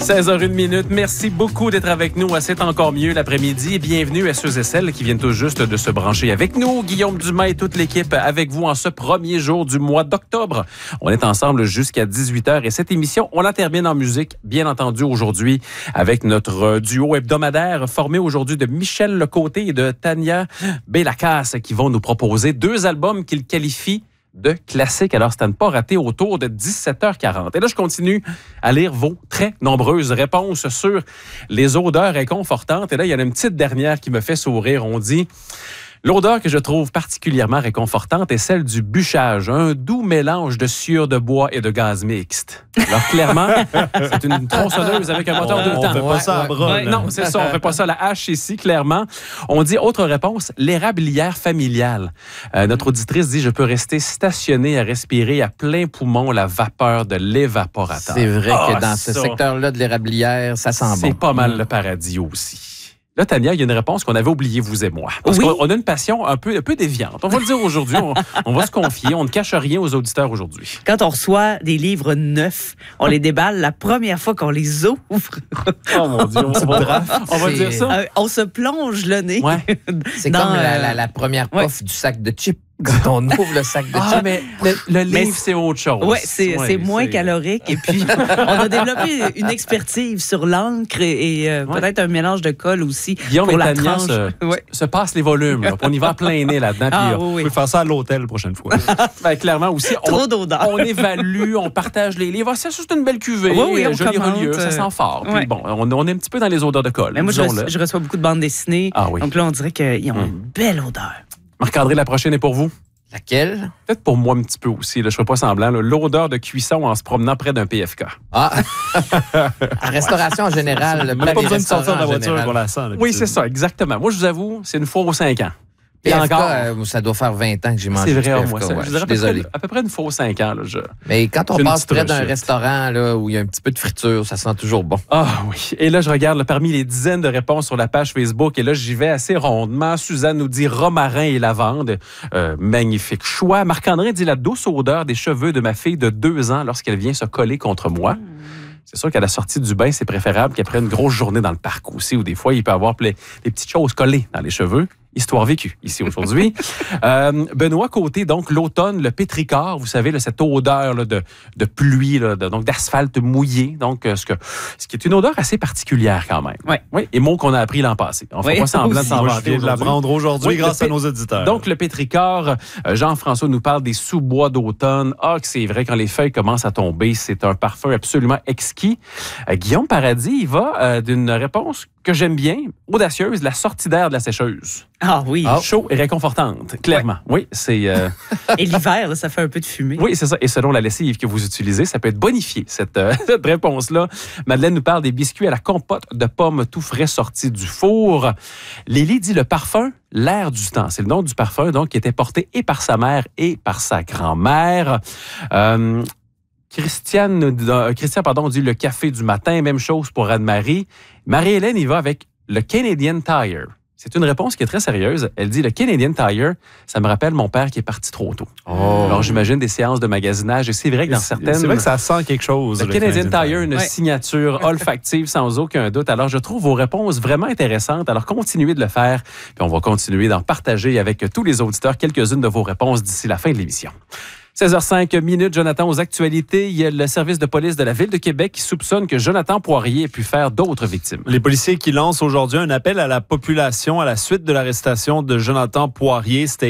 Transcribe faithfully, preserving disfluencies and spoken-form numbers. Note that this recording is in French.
seize heures une minute. Merci beaucoup d'être avec nous à C'est encore mieux l'après-midi et bienvenue à ceux et celles qui viennent tout juste de se brancher avec nous. Guillaume Dumas et toute l'équipe avec vous en ce premier jour du mois d'octobre. On est ensemble jusqu'à dix-huit heures et cette émission, on la termine en musique, bien entendu aujourd'hui avec notre duo hebdomadaire formé aujourd'hui de Michel Lecôté et de Tania Bellacasse qui vont nous proposer deux albums qu'ils qualifient de classique. Alors, c'est à ne pas rater autour de dix-sept heures quarante. Et là, je continue à lire vos très nombreuses réponses sur les odeurs réconfortantes. Et là, il y en a une petite dernière qui me fait sourire. On dit... L'odeur que je trouve particulièrement réconfortante est celle du bûchage, un doux mélange de sueur de bois et de gaz mixte. Alors clairement, c'est une tronçonneuse avec un moteur on, deux temps. On fait pas ça à bras. Ouais, non, c'est ça, on fait pas ça à la hache ici, clairement. On dit, autre réponse, l'érablière familiale. Euh, notre auditrice dit, je peux rester stationnée à respirer à plein poumon la vapeur de l'évaporateur. C'est vrai oh, que dans ça, ce secteur-là de l'érablière, ça sent bon. C'est pas mal le paradis aussi. Là, Tania, il y a une réponse qu'on avait oubliée, vous et moi. Parce oui. qu'on a une passion un peu, un peu déviante. On va le dire aujourd'hui. On, on va se confier. On ne cache rien aux auditeurs aujourd'hui. Quand on reçoit des livres neufs, on les déballe la première fois qu'on les ouvre. Oh mon Dieu, on, va, on va dire ça. Euh, on se plonge le nez. Ouais. C'est dans, comme la, euh, la, la première ouais. puff du sac de chips. Quand on ouvre le sac de Ah, chips. mais le, le livre, Mais c'est autre chose. Oui, c'est, Ouais, c'est moins c'est... calorique. Et puis, on a développé une expertise sur l'encre et, et euh, Ouais. peut-être un mélange de colle aussi. Guillaume pour et la Tania tranche. se, Ouais. se passent les volumes. Là. On y va à plein nez là-dedans. Ah, puis, oui, On oui. peut faire ça à l'hôtel la prochaine fois. ben, clairement aussi, Trop on, d'odeur. on évalue, on partage les livres. C'est juste une belle cuvée, Oui, oui, on joli commente, reliure, ça euh, sent fort. Puis ouais. bon, on, on est un petit peu dans les odeurs de colle. Mais moi, je, disons-le. reçois- je reçois beaucoup de bandes dessinées. Ah oui. Donc là, on dirait qu'ils ont Hum. une belle odeur. Marc-André, la prochaine est pour vous. Laquelle? Peut-être pour moi un petit peu aussi, là, je ne ferai pas semblant. là, l'odeur de cuisson en se promenant près d'un P F K. Ah! En restauration en général. On plein n'a pas des besoin de sortir de la restaurants en voiture général. pour la sent. Oui, c'est ça, exactement. Moi, je vous avoue, c'est une fois aux cinq ans. P Et F K, encore, euh, ça doit faire vingt ans que j'ai mangé c'est du vrai, P F K. moi. Ça, ouais, je je dirais suis à peu, désolé. près, à peu près une fois aux cinq ans. Là, je... Mais quand on C'est une passe petite près d'un rechute. restaurant là, où il y a un petit peu de friture, ça sent toujours bon. Ah oui. Et là, je regarde là, parmi les dizaines de réponses sur la page Facebook. Et là, j'y vais assez rondement. Suzanne nous dit romarin et lavande. Euh, magnifique choix. Marc-André dit la douce odeur des cheveux de ma fille de deux ans lorsqu'elle vient se coller contre moi. C'est sûr qu'à la sortie du bain, c'est préférable qu'après une grosse journée dans le parc aussi, où des fois, il peut y avoir ple- des petites choses collées dans les cheveux. Histoire vécue ici aujourd'hui. euh, Benoît Côté, donc l'automne, le pétricor, vous savez, là, cette odeur là, de, de pluie, là, de, donc d'asphalte mouillé, donc euh, ce, que, ce qui est une odeur assez particulière quand même. Ouais. Oui. Et mot qu'on a appris l'an passé. On ne fait Oui, pas semblant de aussi. s'en Moi, je vanter viens de aujourd'hui. l'apprendre aujourd'hui Oui, grâce le à pé- nos auditeurs. Donc, le pétricor, euh, Jean-François nous parle des sous-bois d'automne. Ah, que c'est vrai, quand les feuilles commencent à tomber, c'est un parfum absolument exquis. Euh, Guillaume Paradis, il va euh, d'une réponse que j'aime bien, audacieuse, la sortie d'air de la sécheuse. Ah oui. Chaud et réconfortante, clairement. Oui, c'est... euh, Et l'hiver, là, ça fait un peu de fumée. oui, c'est ça. Et selon la lessive que vous utilisez, ça peut être bonifié, cette, euh, cette réponse-là. Madeleine nous parle des biscuits à la compote de pommes tout frais sortis du four. Lélie dit le parfum, l'air du temps. C'est le nom du parfum, donc, qui était porté et par sa mère et par sa grand-mère. Euh, Christiane, euh, Christian pardon, dit le café du matin. Même chose pour Anne-Marie. Marie-Hélène, il va avec le Canadian Tire. C'est une réponse qui est très sérieuse. Elle dit, le Canadian Tire, ça me rappelle mon père qui est parti trop tôt. Oh. Alors, j'imagine des séances de magasinage. Et c'est vrai que dans certaines... C'est vrai que ça sent quelque chose. Le Canadian Tire, une Ouais. signature olfactive sans aucun doute. Alors, je trouve vos réponses vraiment intéressantes. Alors, continuez de le faire. Puis, on va continuer d'en partager avec tous les auditeurs quelques-unes de vos réponses d'ici la fin de l'émission. seize heures cinq minutes, Jonathan, aux actualités. Il y a le service de police de la Ville de Québec qui soupçonne que Jonathan Poirier ait pu faire d'autres victimes. Les policiers qui lancent aujourd'hui un appel à la population à la suite de l'arrestation de Jonathan Poirier. C'était